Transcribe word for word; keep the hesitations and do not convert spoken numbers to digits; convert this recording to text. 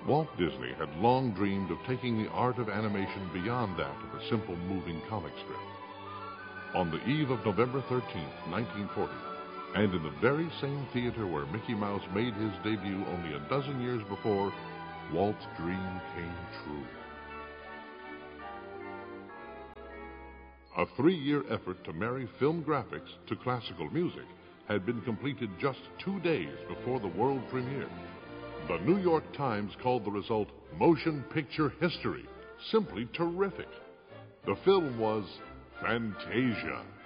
Walt Disney had long dreamed of taking the art of animation beyond that of a simple moving comic strip. On the eve of November thirteenth, nineteen forty, and in the very same theater where Mickey Mouse made his debut only a dozen years before, Walt's dream came true. A three-year effort to marry film graphics to classical music had been completed just two days before the world premiere. The New York Times called the result motion picture history, simply terrific. The film was Fantasia.